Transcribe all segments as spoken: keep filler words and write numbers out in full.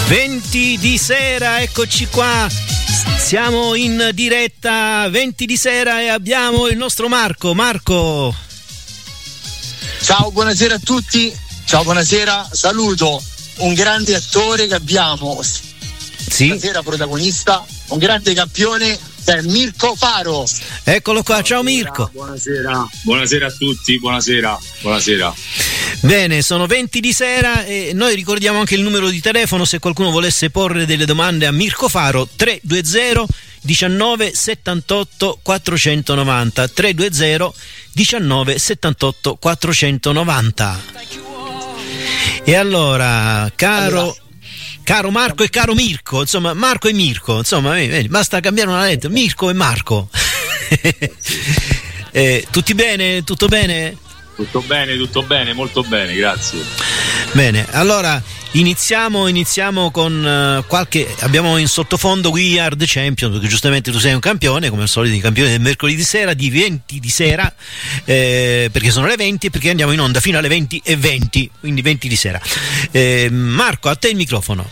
venti di sera, eccoci qua, siamo in diretta venti di sera e abbiamo il nostro Marco. Marco. Ciao, buonasera a tutti, ciao, buonasera, saluto un grande attore che abbiamo sì. stasera protagonista, un grande campione, è Mirko Faro. Eccolo qua, buonasera, ciao Mirko. Buonasera, buonasera a tutti, buonasera, buonasera. Bene, sono venti di sera e noi ricordiamo anche il numero di telefono se qualcuno volesse porre delle domande a Mirko Faro: tre due zero diciannove settantotto quattrocentonovanta, tre due zero diciannove settantotto quattrocentonovanta. E allora, caro allora. caro Marco e caro Mirko, insomma, Marco e Mirko, insomma, vedi, basta cambiare una lettera, Mirko e Marco. eh, tutti bene? Tutto bene? Tutto bene, tutto bene, molto bene, grazie. Bene, allora iniziamo, iniziamo con uh, qualche, abbiamo in sottofondo We Are The Champion, perché giustamente tu sei un campione, come al solito i campioni del mercoledì sera, di venti di sera, eh, perché sono le venti e perché andiamo in onda fino alle venti e venti, quindi venti di sera. Eh, Marco, a te il microfono.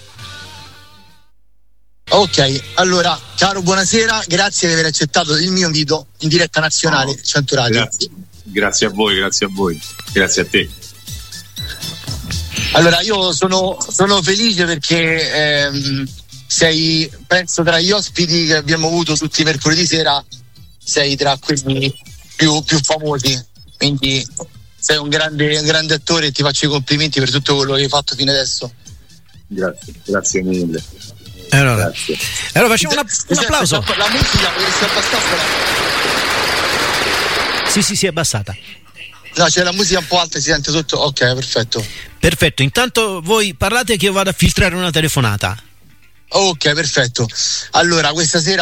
Ok, allora, caro, buonasera, grazie di aver accettato il mio invito in diretta nazionale, oh, cento Radio. Grazie. Grazie a voi, grazie a voi, grazie a te. Allora, io sono, sono felice perché ehm, sei, penso, tra gli ospiti che abbiamo avuto tutti i mercoledì sera, sei tra quelli più, più famosi, quindi sei un grande, un grande attore e ti faccio i complimenti per tutto quello che hai fatto fino adesso. Grazie, grazie mille. Allora, grazie. Allora facciamo una, un applauso. La musica potresti abbassare. Sì, sì, sì, è abbassata. No, c'è la musica un po' alta, si sente sotto. Ok, perfetto. Perfetto, intanto voi parlate che io vado a filtrare una telefonata. Ok, perfetto. Allora, questa sera